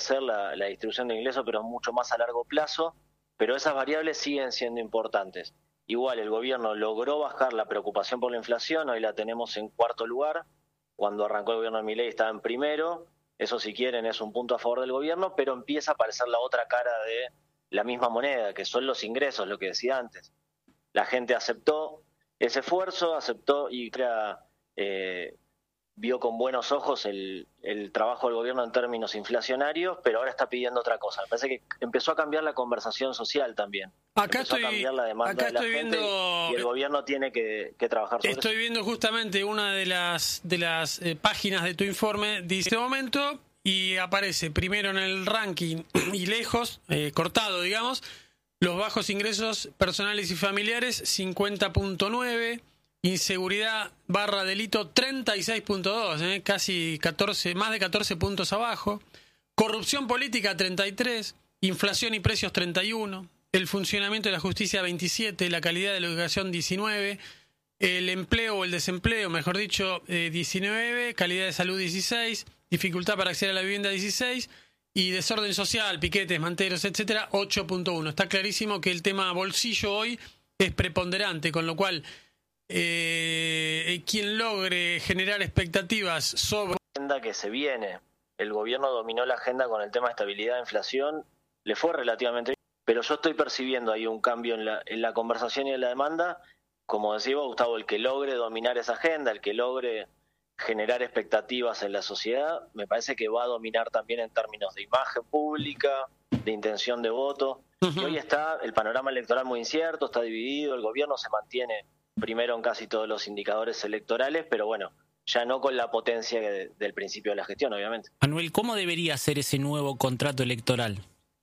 favorecer la distribución de ingresos, pero mucho más a largo plazo, pero esas variables siguen siendo importantes. Igual el gobierno logró bajar la preocupación por la inflación, hoy la tenemos en cuarto lugar, cuando arrancó el gobierno de Milei estaba en primero, eso si quieren es un punto a favor del gobierno, pero empieza a aparecer la otra cara de la misma moneda, que son los ingresos, lo que decía antes. La gente aceptó ese esfuerzo, aceptó y vio con buenos ojos el trabajo del gobierno en términos inflacionarios, pero ahora está pidiendo otra cosa. Me parece que empezó a cambiar la conversación social también. Empezó a cambiar la demanda de la gente y el gobierno tiene que trabajar sobre eso. Estoy viendo justamente una de las páginas de tu informe de este momento y aparece primero en el ranking y lejos, cortado digamos, los bajos ingresos personales y familiares 50.9, inseguridad / delito 36.2, casi 14, más de 14 puntos abajo, corrupción política 33, inflación y precios 31, el funcionamiento de la justicia 27, la calidad de la educación 19, el empleo o el desempleo, mejor dicho, 19, calidad de salud 16, dificultad para acceder a la vivienda 16 y desorden social, piquetes, manteros, etcétera 8.1. Está clarísimo que el tema bolsillo hoy es preponderante, con lo cual quien logre generar expectativas sobre la agenda que se viene, el gobierno dominó la agenda con el tema de estabilidad e inflación, le fue relativamente bien, pero yo estoy percibiendo ahí un cambio en la conversación y en la demanda, como decía Gustavo, el que logre dominar esa agenda, el que logre generar expectativas en la sociedad, me parece que va a dominar también en términos de imagen pública, de intención de voto. Y hoy está el panorama electoral muy incierto, está dividido, el gobierno se mantiene primero en casi todos los indicadores electorales, pero bueno, ya no con la potencia del principio de la gestión, obviamente. Manuel, ¿cómo debería ser ese nuevo contrato electoral?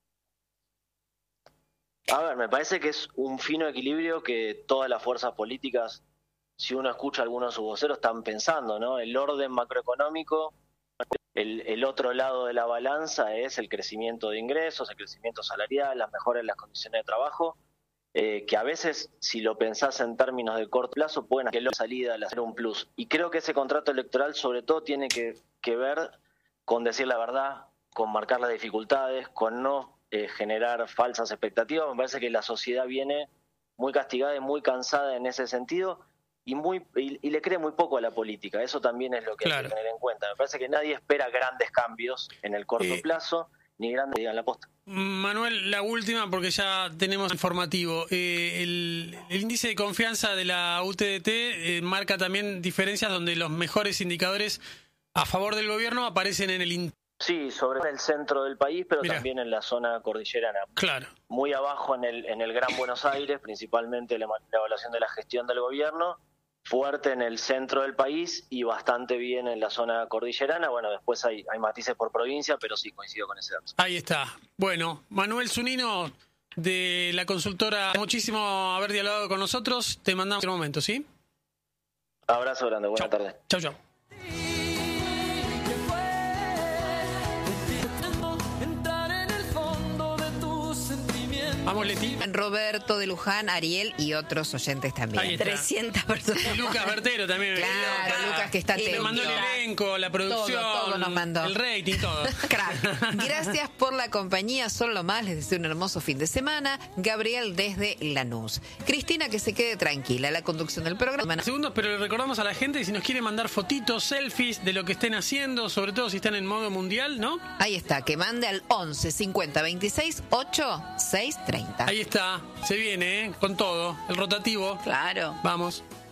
A ver, me parece que es un fino equilibrio que todas las fuerzas políticas, si uno escucha a algunos de sus voceros, están pensando, ¿no? El orden macroeconómico, el otro lado de la balanza es el crecimiento de ingresos, el crecimiento salarial, las mejoras en las condiciones de trabajo, que a veces, si lo pensás en términos de corto plazo, pueden hacer la salida al hacer un plus. Y creo que ese contrato electoral sobre todo tiene que ver con decir la verdad, con marcar las dificultades, con no generar falsas expectativas. Me parece que la sociedad viene muy castigada y muy cansada en ese sentido y le cree muy poco a la política. Eso también es lo que hay que tener en cuenta. Me parece que nadie espera grandes cambios en el corto plazo, ni grandes digan la posta. Manuel, la última porque ya tenemos informativo. El índice de confianza de la UTDT marca también diferencias donde los mejores indicadores a favor del gobierno aparecen en el Sí, sobre el centro del país, pero también en la zona cordillerana. Claro. Muy abajo en el Gran Buenos Aires, principalmente la evaluación de la gestión del gobierno, fuerte en el centro del país y bastante bien en la zona cordillerana. Bueno, después hay matices por provincia, pero sí coincido con ese dato. Ahí está. Bueno, Manuel Zunino, de la consultora, muchísimo haber dialogado con nosotros. Te mandamos en un momento, ¿sí? Abrazo grande, buena tarde. Chau, chau. Vamos, Leti. Roberto de Luján, Ariel y otros oyentes también. 300 personas. Y Lucas Bertero también. Claro, Lucas que está atento. Me mandó el elenco, la producción, todo nos mandó. el rating, todo. Crack. Gracias por la compañía, son lo más. Les deseo un hermoso fin de semana. Gabriel desde Lanús. Cristina, que se quede tranquila, la conducción del programa. Segundos, pero le recordamos a la gente que si nos quiere mandar fotitos, selfies de lo que estén haciendo, sobre todo si están en modo mundial, ¿no? Ahí está, que mande al 11 50 26 8 6 30. Ahí está, se viene, con todo, el rotativo. Claro. Vamos.